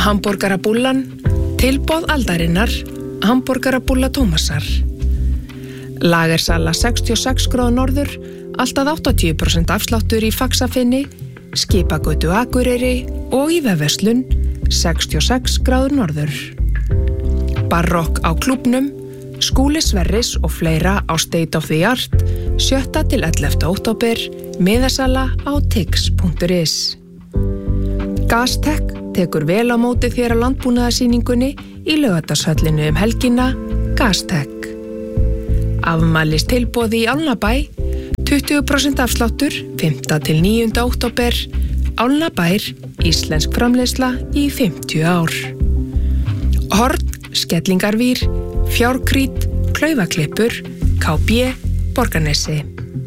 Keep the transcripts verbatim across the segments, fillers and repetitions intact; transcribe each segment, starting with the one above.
Hamborgarabúllan, tilboð aldarinnar, hamborgarabúlla Tómasar. Lagersala sextíu og sex gráður norður, alltaf áttatíu prósent afsláttur í Faxafinni, Skipagötu Akureyri og í vefverslun sextíu og sex gráður norður. Barokk á klúbnum, Skúli Sverris og fleira á State of the Art, sjötta til ellefta október, miðasala á tix punktur is. Gastech tekur vel á móti þér á landbúnaðarsýningunni í Laugardalshöllinni um helgina, Gastech. Afmælis tilboði í Álnabæ, tuttugu prósent afsláttur, fimmta til níunda október, Álnabær, íslensk framleiðsla í fimmtíu ár. Horn, Skellingarvír, Fjárkrít, Klaufaklippur, ká bé, Borgarnesi.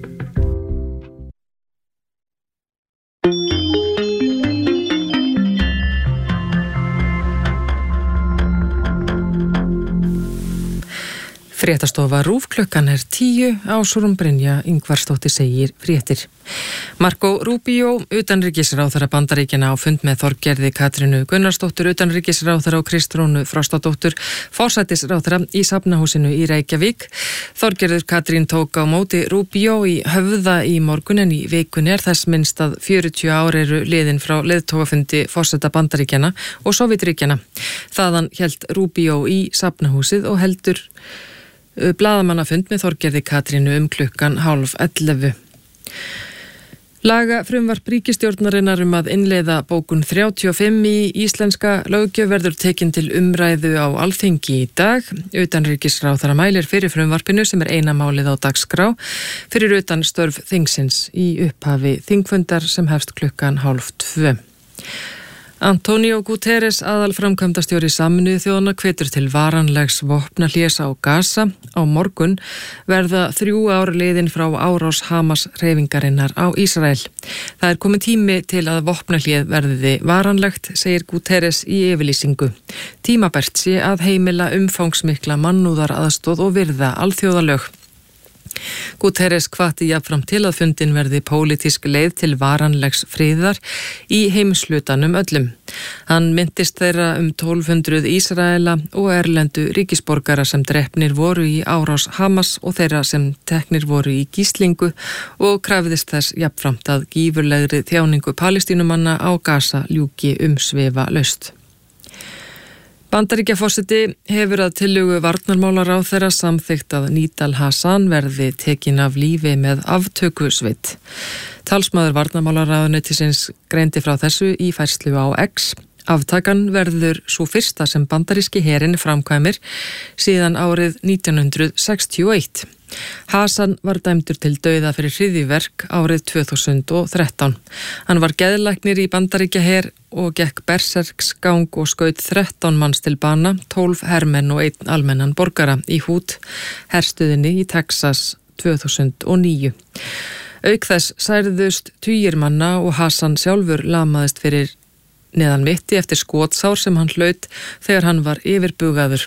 Fréttastofa RÚV, klukkan er tíu, Ásrún Brynja Ingvarsdóttir segir fréttir. Marco Rubio, utanríkisráðherra Bandaríkjanna á fund með Þorgerði Katrínu Gunnarsdóttur, utanríkisráðherra og Kristrúnu Frostadóttur, forsætisráðherra í Safnahúsinu í Reykjavík. Þorgerður Katrín tók á móti Rubio í Höfða í morgun en í vikunni er þess minnst að fjörutíu ár eru liðin frá leiðtogafundi forseta Bandaríkjanna og Sovétríkjanna. Þaðan hélt Rubio í Safnahúsið og heldur blaðamannafund með Þorgerði Katrínu um klukkan hálf ellefu. Laga frumvarp ríkisstjórnarinnar um að innleiða bókun þrjátíu og fimm í íslenska löggjöf verður tekin til umræðu á Alþingi í dag. Utanríkisráðherra mælir fyrir frumvarpinu sem er eina málið á dagskrá fyrir utan störf þingsins í upphafi þingfundar sem hefst klukkan hálf tvö. Antonio Guterres, aðalframkvæmdastjóri Sameinuðu þjóðanna, hvetur til varanlegs vopnahlés á Gaza. Á morgun verða þrjú ár liðin frá árás Hamas hreyfingarinnar á Ísrael. Það er komin tími til að vopnahléð verði varanlegt, segir Guterres í yfirlýsingu. Tímabært sé að heimila umfangsmikla mannúðaraðstoð og virða alþjóðalög. Guterres hvatti jafnframt til að fundin verði pólitísk leið til varanlegs friðar í heimshlutanum öllum. Hann minntist þeirra um tólf hundruð Ísraela og erlendu ríkisborgara sem drepnir voru í árás Hamas og þeirra sem teknir voru í gíslingu og krafðist þess jafnframt að gífurlegri þjáningu Palestínumanna á Gaza ljúki umsvifalaust. Bandaríkjaforseti hefur að tillögu varnarmálaráðherra samþykkt að Nidal Hasan verði tekin af lífi með aftökusveit. Talsmaður varnarmálaráðuneytisins greindi frá þessu í færslu á X. Aftakan verður svo fyrsta sem bandaríski herinn framkvæmir síðan árið nítján hundruð sextíu og eitt. Hasan var dæmdur til dauða fyrir hryðjuverk árið tvö þúsund og þrettán. Hann var geðlæknir í Bandaríkjaher og gekk berserksgang og skaut þrettán manns til bana, tólf hermenn og einn almennan borgara í Hood, herstöðinni í Texas tvö þúsund og níu. Auk þess særðust tugir manna og Hasan sjálfur lamaðist fyrir neðan mitti eftir skotsár sem hann hlaut þegar hann var yfirbugaður.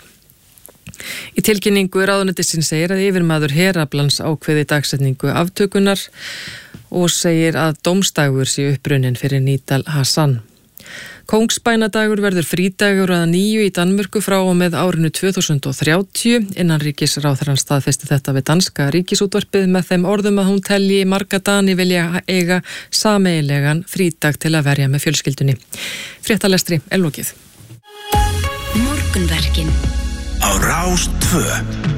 Í tilkynningu ráðuneytisins segir að yfirmaður heraflans ákveði dagsetningu aftökunar og segir að dómsdagur sé upprunnin fyrir Nidal Hasan. Kóngsbænadagur verður frídagur að nýju í Danmörku frá og með árinu tvö þúsund og þrjátíu. Innanríkisráðherrann staðfesti þetta við danska ríkisútvarpið með þeim orðum að hún telji marga Dani vilja eiga sameiginlegan frídag til að verja með fjölskyldunni. Fréttalestri er lokið. Morgunverkin á Rás tvö.